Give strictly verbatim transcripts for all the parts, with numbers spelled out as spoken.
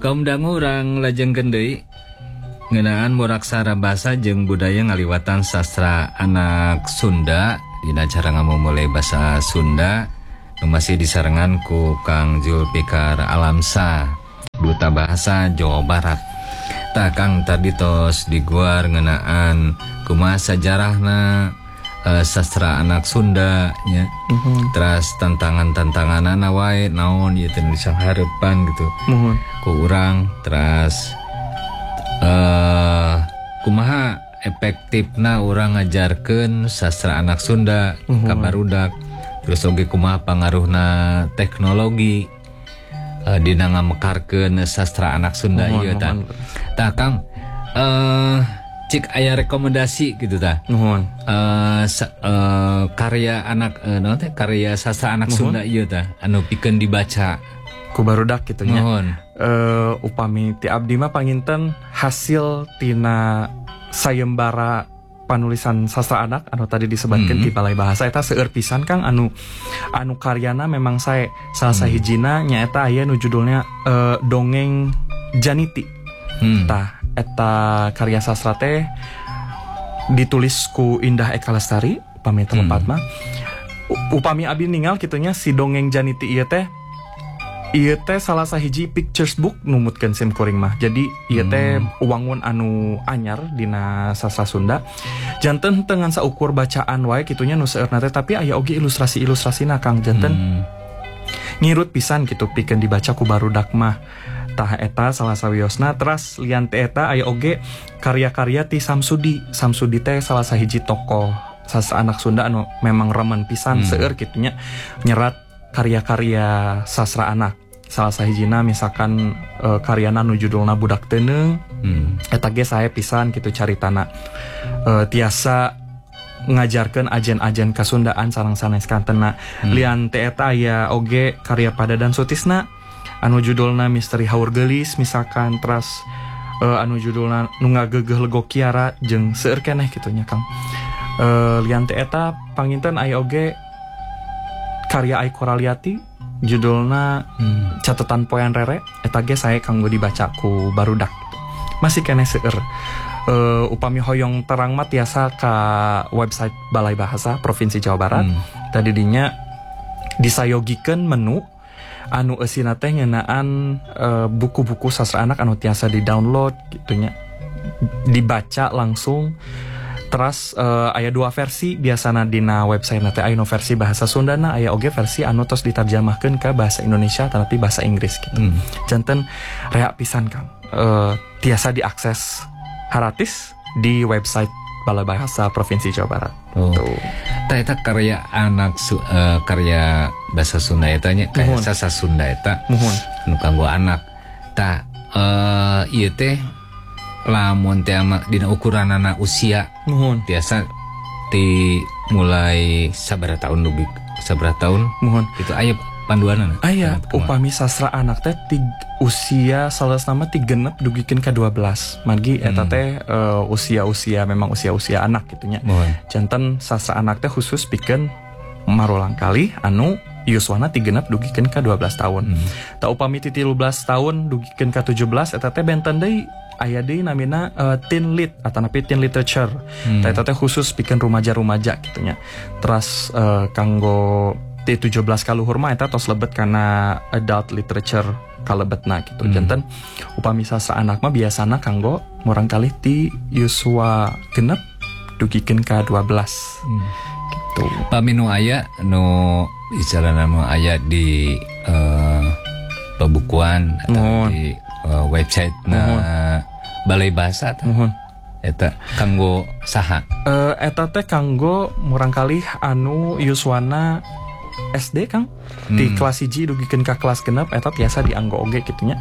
Kaum dangu urang lajengkeun deui ngeunaan muraksara basa jeung budaya ngaliwatan sastra anak Sunda dina cara ngamumule basa Sunda nu masih disarengan ku Kang Zulfikar Alamsa Duta Bahasa Jawa Barat. Tah Kang tadi tos diguar ngeunaan kumaha sajarahna uh, sastra anak Sunda nya. Uh-huh. Terus tantangan-tantanganana wae naon ieu teh nu disanghareupan gitu. Uh-huh. Ku urang terus uh, kumaha efektifna urang ngajarkeun sastra anak Sunda uh-huh. ka barudak. Terus oge kumaha pangaruhna teknologi uh, dina ngamekarkeun sastra anak Sunda uh-huh. ieu tah. Tah Kang uh, cik aya rekomendasi gitu tah. Nuhun. Uh, sa- uh, karya anak uh, naon teh karya sastra anak Nuhun. Sunda ieu tah anu pikeun dibaca ku barudak kitu nya. Nuhun. Uh, upami ti abdi mah panginten hasil tina sayembara panulisan sastra anak anu tadi disebutkeun mm-hmm. di Balai Bahasa eta seueur pisan Kang anu anu karyana memang sae salah mm-hmm. sahijina nyaeta aya nu judulnya uh, Dongeng Janiti. Mm. Tah eta karya sastra teh ditulis ku Indah Eka Lestari upami tempat mah hmm. upami abdi ningal kitunya si Dongeng Janiti ieu teh ieu teh salah sahiji pictures book numutkeun sim kuring mah. Jadi ieu teh hmm. wangun anu anyar dina sastra Sunda janten teu ngan saukur bacaan wae kitunya nu seueurna teh tapi aya oge ilustrasi-ilustrasina Kang janten hmm. ngirut pisan gitu pikeun dibaca ku barudak mah. Tah eta salah sawiosna teras lian teh eta aya oge karya-karya ti Samsudi. Samsudi teh salah sahiji tokoh sastra anak Sunda anu memang remen pisan hmm. seueur kitunya nyerat karya-karya sastra anak. Salah sahijina misalkan e, karyana nu judulna Budak Teuneung. Hmm. Eta ge sae pisan kitu caritana. E, tiasa ngajarkeun ajen-ajen kasundaan sareng sanes kantena. Hmm. Lian teh eta aya oge karya Padadan Sutisna anu judulna Misteri Haur Geulis misalkan teras uh, anu judulna Nu Ngageugeuh Lego Kiara jeung seueur keneh kitunya Kang. Uh, lian teh eta panginten aya oge karya Ai Koraliati judulna hmm. Catetan Poean Rere eta ge sae kanggo dibaca ku barudak. Masih keneh seueur. Uh, upami hoyong terang mah tiasa ka website Balai Bahasa Provinsi Jawa Barat. Hmm. Tadi dinya disayogikeun menu anu eusina teh ngeunaan uh, buku-buku sastra anak anu tiasa di-download gitunya dibaca langsung. Terus uh, aya dua versi biasana dina website teh aya versi bahasa Sundana aya oge versi anu tos ditarjemahkeun ka bahasa Indonesia tapi bahasa Inggris gitu. Hmm. Janten rea pisan Kang. Uh, tiasa diakses gratis di website Balai Bahasa Provinsi Jawa Barat. Oh. Tuh. Tah eta karya anak su, uh, karya bahasa Sunda eta nya karya sastra Sunda eta muhun nu kanggo anak. Tah uh, ieu teh lamun teh dina ukuranana usia muhun biasa ti mulai sabaraha taun dugi sabaraha taun muhun itu aya panduanana. Aya upami sastra anak teh tig, usia salasna mah ti genep dugikeun ka dua belas. Margi eta teh hmm. uh, usia-usia memang usia-usia anak gitunya. Janten sastra anak teh khusus pikeun marulang kali anu yuswana ti genep dugikeun ka dua belas tahun. Hmm. Ta upami ti tilu belas tahun dugikeun ka tujuh belas eta teh benten deui aya deui namina uh, teen lit atanapi teen literature. Hmm. Ta eta teh khusus pikeun rumaja-rumaja gitunya. Terus uh, kanggo T tujuh belas kaluhur mah eta tos lebet kana adult literature kalebetna gitu. Hmm. Janten upami sastra anak mah biasana kanggo murang kalih ti yuswa genep dugikeun ka dua belas. Hmm. Gitu. Upami nu aya nu bicarana nu aya di uh, pembukuan atau Mohon. di uh, website na Balai Bahasa ta. Eta kanggo saha? Uh, eta teh kanggo murang kalih anu yuswana S D Kang hmm. di kelas hiji dugikeun ka kelas genep eta tiasa dianggo oge kitunya.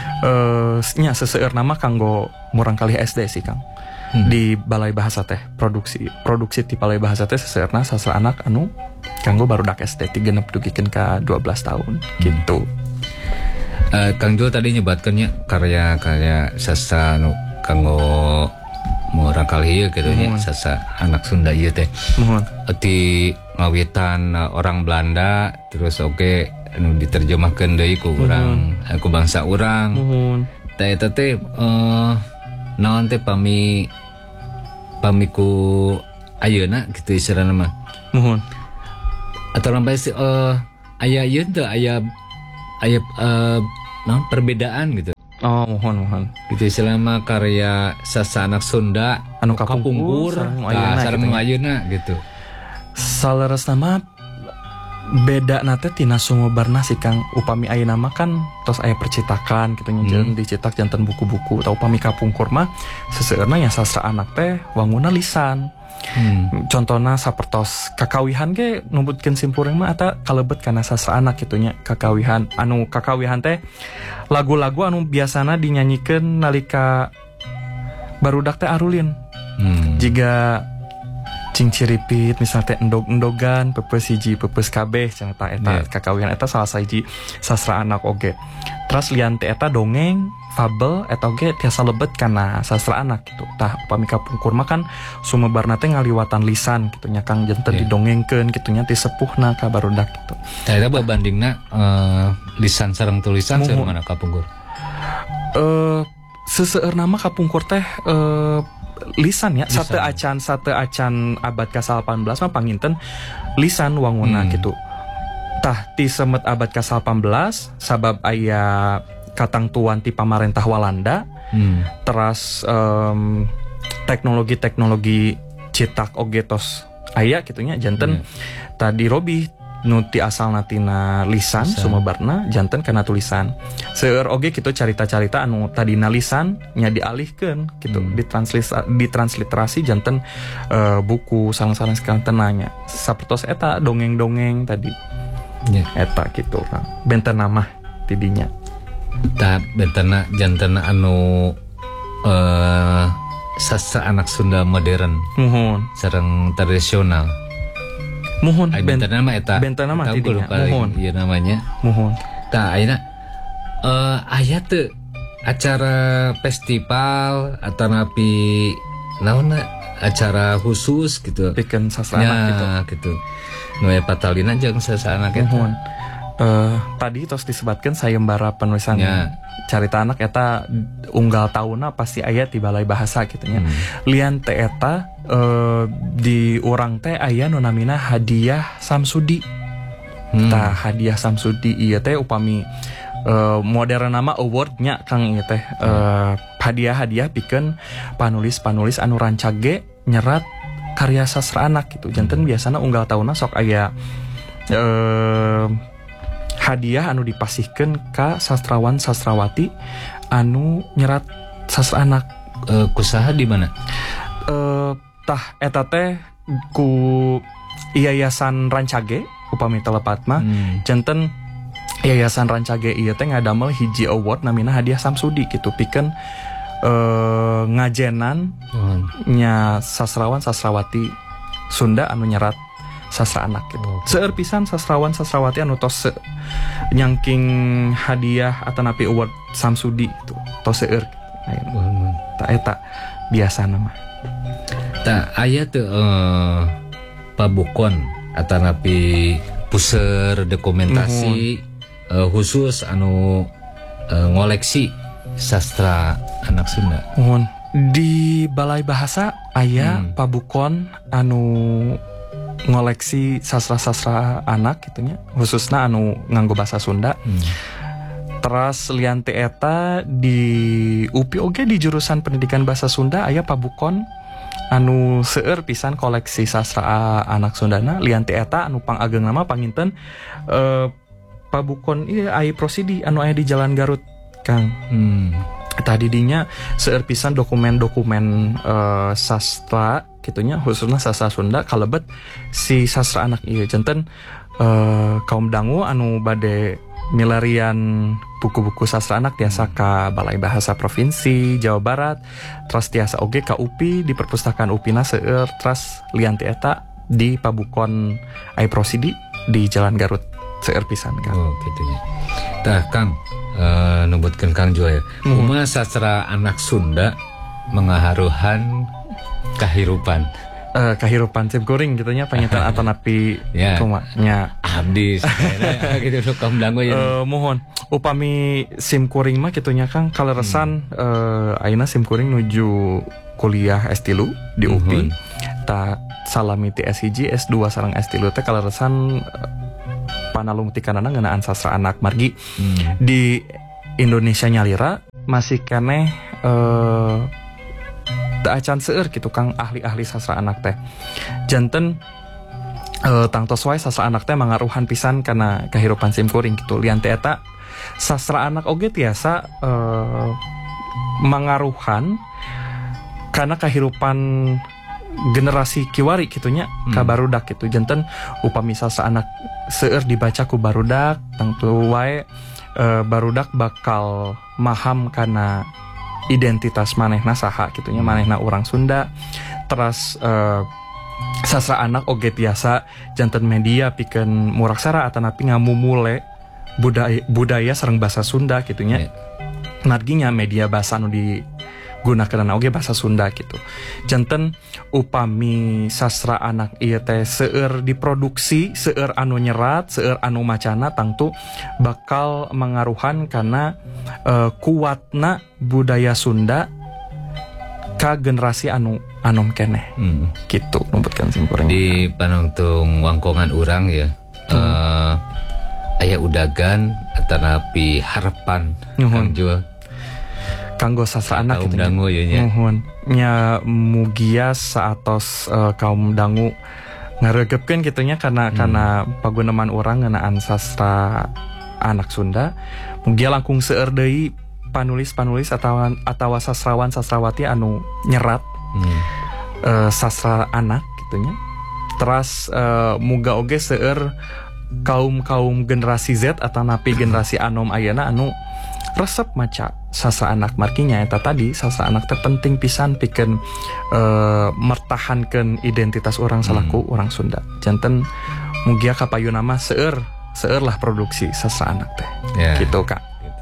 Eh uh, nya seseueur nama kanggo murang kalih S D sih Kang. Hmm. Di Balai Bahasa teh produksi produksi ti Balai Bahasa teh seseueurna sastra anak anu kanggo barudak S D ti genep dugikeun ka dua belas tahun hmm. gitu. Uh, Kang Jul tadi nyebatkeun nya karya-karya sastra anu kanggo murang kalih ieu kitu nya sastra anak Sunda ieu teh. Mohon. Ti ngawitan uh, orang Belanda terus oke anu diterjemahkeun deui ku urang mm-hmm. ku bangsa urang. Muhun. Tah eta teh eh naon teh pami pamiku ayeuna gitu istilahna mah. Muhun. Atau lampah si uh, aya ieu teh aya aya uh, naon perbedaan gitu. Oh, mohon mohon. Gitu istilahna mah karya sastra anak Sunda anu kapungkur sareng ayeuna gitu. Saleresna mah beda nate tina sumebarna sih Kang. Upami ayeuna mah kan tos aya percetakan gitu nya hmm. dicetak janten buku-buku. Tah upami kapungkur mah seseueurna nya sastra anak teh wangunna lisan. Hmm. Contohna sapertos kakawihan ge numbutkeun simpureung mah eta kalebet kana sastra anak kitu nya. Kakawihan anu kakawihan teh lagu-lagu anu biasana dinyanyikeun nalika barudak teh arulin. Hmm. Jiga cing ciripit misalnya teh endog-endogan pepes hiji pepes kabeh cenah eta yeah. Kakawihan eta salah sahiji sastra anak oge. Terus lian teh eta dongeng fabel eta oge tiasa lebet kana sastra anak gitu. Tah upami kapungkur mah kan sumebarna teh ngaliwatan lisan gitu nya Kang janten yeah. didongengkeun kitu nya ti sepuhna ka barudak gitu. Tah eta babandingna uh, lisan sareng tulisan sareng mana kapungkur? Eh uh, seseueurna mah kapungkur teh uh, lisan ya, sate acan sate acan abad ka delapan belas mah panginten lisan wanguna hmm. gitu. Tah ti semet abad ka delapan belas sabab aya katangtuan ti pamarentah Walanda. Hmm. Teras um, teknologi-teknologi cetak oge tos aya kitu nya janten hmm. tadi Robi nu ti asalna tina lisan, lisan. Sumebarna janten kana tulisan. Seueur oge kitu carita-carita anu tadina lisan nya dialihkeun kitu hmm. ditransliterasi ditransliterasi janten uh, buku sareng-sareng sekarang tenanya. Sapertos eta dongeng-dongeng tadi. Yeah. Eta kitu Kang. Bentena mah tidinya. Tah bentena janten anu uh, sastra anak Sunda modern. Muhun. Sareng tradisional. Muhun bentena mah eta bentena mah tidinya muhun ieu namanya muhun. Tah ayeuna eh aya teu acara festival atau napi naonna acara khusus gitu pikeun sastra anak gitu gitu nu aya patalina jeung sastra anak eta. Uh, tadi tos disebutkan sayembara penulisan ya. Carita anak eta unggal tahunna pasti aya di Balai Bahasa gitu nya. Hmm. Lian teh eta uh, di urang teh aya nu namina hadiah Samsudi. Hmm. Tah hadiah Samsudi ieu teh upami uh, modern nama award-nya Kang ieu teh uh, hadiah-hadiah pikeun panulis-panulis anu rancage nyerat karya sastra anak gitu. Janten hmm. biasana unggal tahunna sok aya uh, hadiah anu dipasihkeun ka sastrawan sastrawati anu nyerat sastra anak. E, kusaha di mana? E, tah eta teh ku Yayasan Rancage upami telepat mah hmm. janten Yayasan Rancage ieu teh ngadamel hiji award namina hadiah Samsudi gitu pikeun e, ngajenan hmm. nya sastrawan sastrawati Sunda anu nyerat sastra anak gitu. Okay. Seueur pisan sastrawan sastrawati anu tos se- nyangking hadiah atanapi award Samsudi gitu. Tos seueur. Hmm. Ta eta biasana mah. Ta aya teu uh, pabukon atanapi puser dokumentasi uh, khusus anu uh, ngoleksi sastra anak Sunda. Mohon. Di Balai Bahasa aya hmm. pabukon anu ngoleksi sastra-sastra anak gitunya khususna anu nganggo bahasa Sunda. Hmm. Teras lian teh eta di U P I oge di jurusan pendidikan bahasa Sunda aya pabukon anu seueur pisan koleksi sastra anak Sundana. Lian teh eta anu pangageng nama panginten uh, pabukon ieu aya prosidi anu aya di Jalan Garut Kang. Hmm. Tadi dinya seueur pisan dokumen-dokumen uh, sastra gitunya khususnya sastra Sunda kalebet si sastra anak ieu janten uh, kaum dangu anu bade milarian buku-buku sastra anak tiasa ka Balai Bahasa Provinsi Jawa Barat terus tiasa oge ka U P I di perpustakaan U P I na seueur terus lian ti eta di pabukon ai prosidi di Jalan Garut seueur pisan Kang. Oh gitunya. Tah Kang uh, numbutkeun Kang Joel. Hmm. Kumaha sastra anak Sunda mengaharuhan kahirupan. uh, kahirupan sim kuring gitunya panginten atau napi ya. Kumanya abdi gitu kaum dangu ya. Uh, mohon upami sim kuring mah gitunya Kang kaleresan hmm. uh, ayeuna sim kuring nuju kuliah S tilu di U P I. Ta salami ti S hiji S dua sareng S tilu teh kaleresan uh, panalung ti kanana ngeunaan sastra anak margi hmm. di Indonesia nyalira masih keneh uh, da acan seueur gitu Kang ahli-ahli sastra anak teh. Janten uh, tangtos wae sastra anak teh mangaruhan pisan kana kahirupan sim kuring gitu. Lian teh eta sastra anak oge tiasa uh, mangaruhan kana kahirupan generasi kiwari gitunya hmm. ka barudak gitu. Janten upami sastra anak seueur dibaca ku barudak tangtu wae uh, barudak bakal maham kana identitas manehna saha gitunya hmm. manehna urang Sunda. Terus uh, sastra anak oge tiasa janten media pikeun muraksara atanapi ngamumule budaya budaya sareng basa Sunda gitunya. Yeah. Marginya media basa nu digunakeun oge basa Sunda gitu. Janten upami sastra anak ieu teh seueur diproduksi, seueur anu nyerat, seueur anu macana tangtu bakal mangaruhan kana uh, kuatna budaya Sunda ka generasi anu anom keneh. Hmm. Gitu numputkeun sim kuring. Di panungtung wangkongan urang ya. Hmm. Uh, aya udagan atanapi harapan Kang Jul. Kanggo sastra anak kaum dangu ya nya. Mohon nya mugia saatos uh, kaum dangu ngaregepkeun gitunya karena hmm. karena paguneman urang ngeunaan sastra anak Sunda. Mugia langkung seueur deui panulis-panulis atawa atawa sastrawan sastrawati anu nyerat hmm. uh, sastra anak gitunya. Terus uh, muga oge seueur kaum-kaum generasi Z atau napi generasi anom ayeuna anu resep maca sastra anak markinya eta tadi sastra anak teh penting pisan pikeun uh, mertahankeun identitas orang salaku hmm. orang Sunda. Janten mugia kapayuna mah seueur seueur lah produksi sastra anak teh. Ya. Gitu Kak.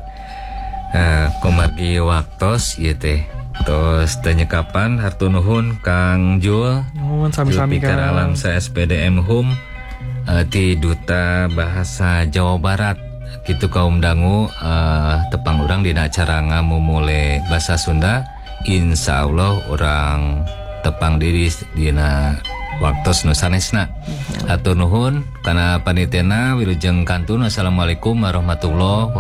Nah, kumargi waktos ieu teh. Tos tanya kapan hartu nuhun Kang Jul. Nuhun sami-sami Kang. Alam sa S P D M Hum uh, ti Duta Bahasa Jawa Barat. Gitu kaum dangu uh, tepang urang dina acara ngamumule bahasa Sunda. Insya Allah orang tepang diri dina waktos nu sanesna. Hatur nuhun kana panitena wilujeng kantun. Assalamualaikum warahmatullahi wabarakatuh.